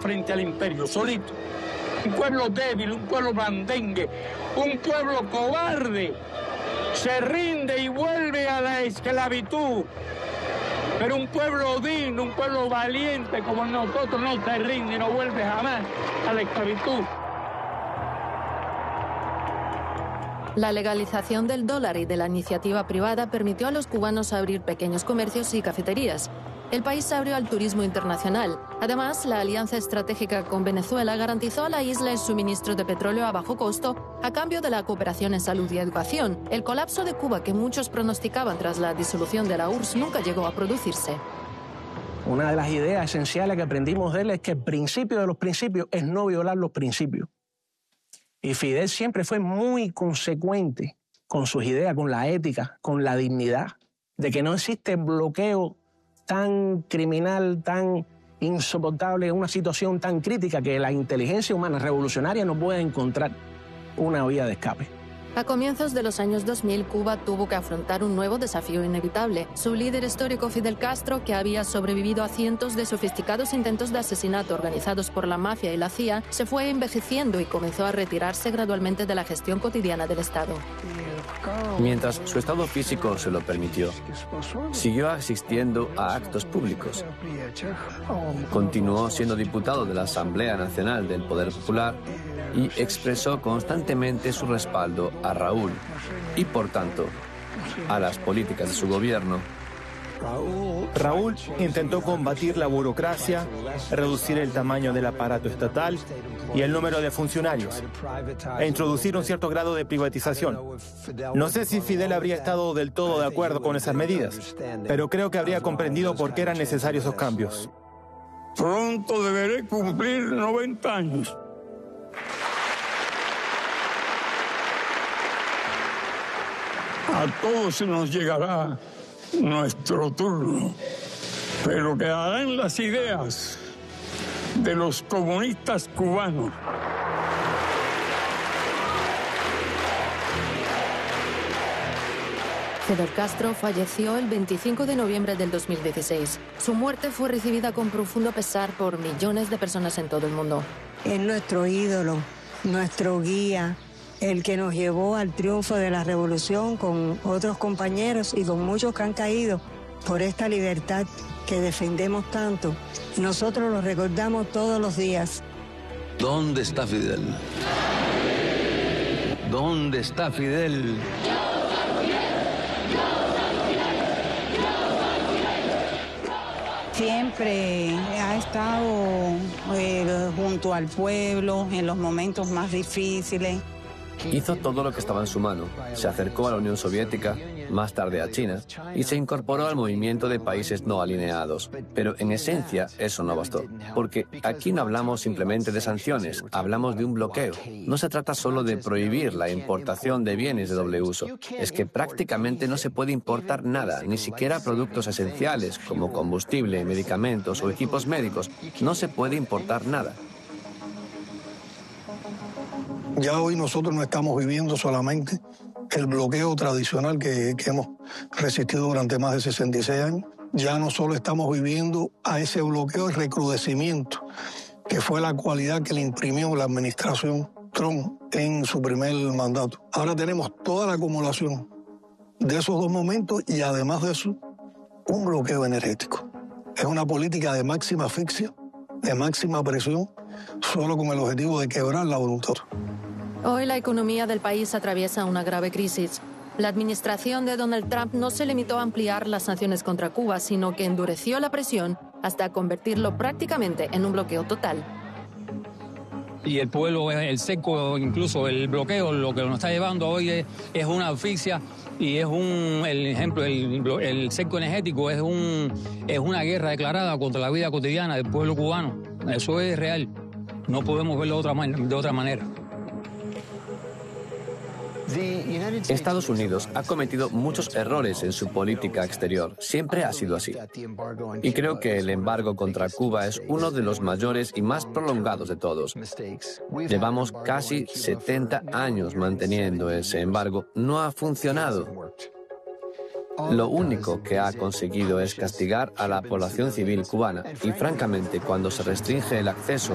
frente al imperio, solito. Un pueblo débil, un pueblo blandengue, un pueblo cobarde, se rinde y vuelve a la esclavitud. Pero un pueblo digno, un pueblo valiente como nosotros no se rinde y no vuelve jamás a la esclavitud. La legalización del dólar y de la iniciativa privada permitió a los cubanos abrir pequeños comercios y cafeterías. El país se abrió al turismo internacional. Además, la alianza estratégica con Venezuela garantizó a la isla el suministro de petróleo a bajo costo a cambio de la cooperación en salud y educación. El colapso de Cuba que muchos pronosticaban tras la disolución de la URSS nunca llegó a producirse. Una de las ideas esenciales que aprendimos de él es que el principio de los principios es no violar los principios. Y Fidel siempre fue muy consecuente con sus ideas, con la ética, con la dignidad, de que no existe bloqueo tan criminal, tan insoportable, una situación tan crítica que la inteligencia humana revolucionaria no puede encontrar una vía de escape. A comienzos de los años 2000, Cuba tuvo que afrontar un nuevo desafío inevitable. Su líder histórico, Fidel Castro, que había sobrevivido a cientos de sofisticados intentos de asesinato organizados por la mafia y la CIA, se fue envejeciendo y comenzó a retirarse gradualmente de la gestión cotidiana del Estado. Mientras su estado físico se lo permitió, siguió asistiendo a actos públicos. Continuó siendo diputado de la Asamblea Nacional del Poder Popular y expresó constantemente su respaldo a Raúl y, por tanto, a las políticas de su gobierno. Raúl intentó combatir la burocracia, reducir el tamaño del aparato estatal y el número de funcionarios, e introducir un cierto grado de privatización. No sé si Fidel habría estado del todo de acuerdo con esas medidas, pero creo que habría comprendido por qué eran necesarios esos cambios. Pronto deberé cumplir 90 años. A todos nos llegará nuestro turno, pero quedarán las ideas de los comunistas cubanos. Fidel Castro falleció el 25 de noviembre del 2016. Su muerte fue recibida con profundo pesar por millones de personas en todo el mundo. Es nuestro ídolo, nuestro guía, el que nos llevó al triunfo de la revolución con otros compañeros y con muchos que han caído por esta libertad que defendemos tanto. Nosotros lo recordamos todos los días. ¿Dónde está Fidel? ¿Dónde está Fidel? Siempre ha estado junto al pueblo en los momentos más difíciles. Hizo todo lo que estaba en su mano. Se acercó a la Unión Soviética, más tarde a China, y se incorporó al movimiento de países no alineados. Pero en esencia eso no bastó, porque aquí no hablamos simplemente de sanciones, hablamos de un bloqueo. No se trata solo de prohibir la importación de bienes de doble uso, es que prácticamente no se puede importar nada, ni siquiera productos esenciales como combustible, medicamentos o equipos médicos. No se puede importar nada. Ya hoy nosotros no estamos viviendo solamente el bloqueo tradicional que hemos resistido durante más de 66 años. Ya no solo estamos viviendo a ese bloqueo, el recrudecimiento, que fue la cualidad que le imprimió la administración Trump en su primer mandato. Ahora tenemos toda la acumulación de esos dos momentos y además de eso, un bloqueo energético. Es una política de máxima asfixia, de máxima presión, solo con el objetivo de quebrar la voluntad. Hoy la economía del país atraviesa una grave crisis. La administración de Donald Trump no se limitó a ampliar las sanciones contra Cuba, sino que endureció la presión hasta convertirlo prácticamente en un bloqueo total. Y el pueblo, el seco, incluso el bloqueo, lo que nos está llevando hoy es una asfixia y es el seco energético es una guerra declarada contra la vida cotidiana del pueblo cubano. Eso es real. No podemos verlo de otra manera. Estados Unidos ha cometido muchos errores en su política exterior. Siempre ha sido así. Y creo que el embargo contra Cuba es uno de los mayores y más prolongados de todos. Llevamos casi 70 años manteniendo ese embargo. No ha funcionado. Lo único que ha conseguido es castigar a la población civil cubana. Y francamente, cuando se restringe el acceso